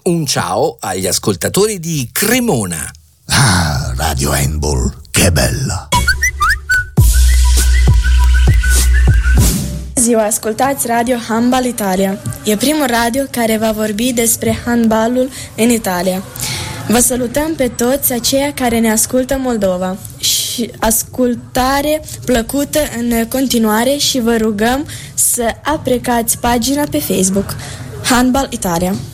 un ciao agli ascoltatori di Cremona. Ah, Radio Handball, che bella! Ziua, ascultați Radio Handball Italia. E primul radio care va vorbi despre handballul în Italia. Vă salutăm pe toți aceia care ne ascultă Moldova și ascultare plăcută în continuare și vă rugăm să aprecați pagina pe Facebook Handball Italia.